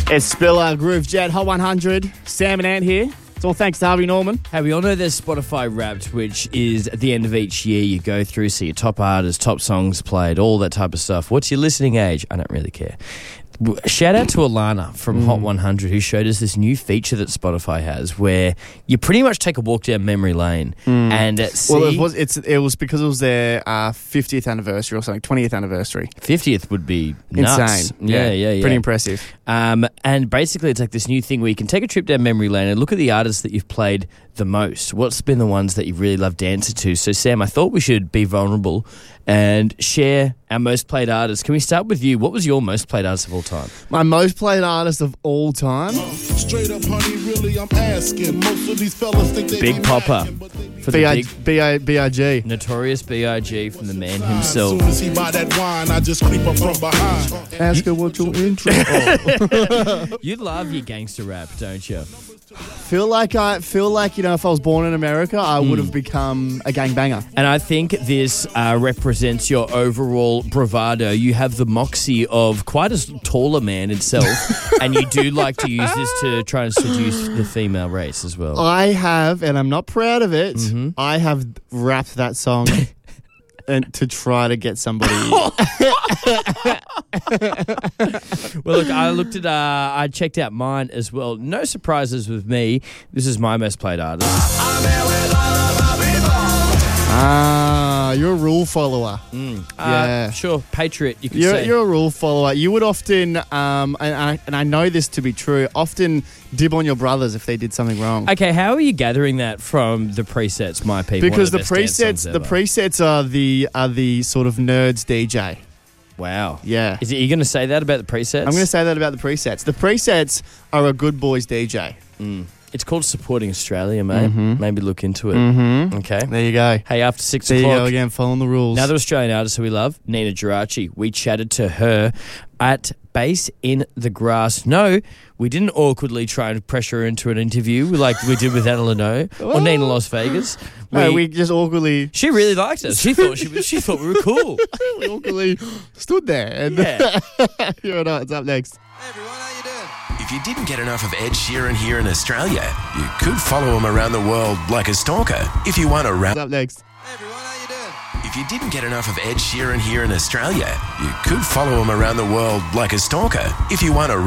It's Spiller, Groove Jet, Hot 100. Sam and Ant here. It's all thanks to Harvey Norman. Hey, we all know there's Spotify Wrapped, which is at the end of each year you go through, see your top artists, top songs played, all that type of stuff. What's your listening age? I don't really care. Shout out to Alana from Hot 100 who showed us this new feature that Spotify has where you pretty much take a walk down memory lane and see... Well, it was because it was their 50th anniversary or something, 20th anniversary. 50th would be nuts. Insane. Yeah. Pretty impressive. And basically it's like this new thing where you can take a trip down memory lane and look at the artists that you've played the most. What's been the ones that you really love dancing to? So, Sam, I thought we should be vulnerable and share our most played artists. Can we start with you? What was your most played artist of all time? My most played artist of all time? Straight up, honey, really, I'm asking. Most of these fellas think they Big Popper. For the B.I.G. Notorious B.I.G. from the man himself. As soon as he buy that wine, I just creep up from behind. Ask her what your intro. You love your gangster rap, don't you? Feel like if I was born in America, I would have become a gangbanger. And I think this represents your overall bravado. You have the moxie of quite a taller man itself, and you do like to use this to try and seduce the female race as well. I have, and I'm not proud of it, I have rapped that song and to try to get somebody. Well, look, I checked out mine as well. No surprises with me. This is my most played artist. You're a rule follower. Yeah. Sure, patriot, you could say. You're a rule follower. You would often, and I know this to be true, often dib on your brothers if they did something wrong. Okay, how are you gathering that from the presets, my people? Because the presets are the sort of nerds DJ. Wow. Yeah. Are you going to say that about the presets? I'm going to say that about the presets. The presets are a good boys DJ. It's called Supporting Australia, mate. Maybe look into it. Okay. There you go. Hey, after 6 There o'clock. you go again, following the rules. Another Australian artist who we love, Nina Geraci. We chatted to her at Bass in the Grass. No, we didn't awkwardly try and pressure her into an interview like we did with Anna Leno or Nina Las Vegas. We just awkwardly... She really liked us. She thought we were cool. We awkwardly stood there. And Yeah. Here it is. It's up next. Hey everyone, how you doing? If you didn't get enough of Ed Sheeran here in Australia, you could follow him around the world like a stalker. If you want to It's up next. Hey everyone, how you doing? If you didn't get enough of Ed Sheeran here in Australia, you could follow him around the world like a stalker. If you want to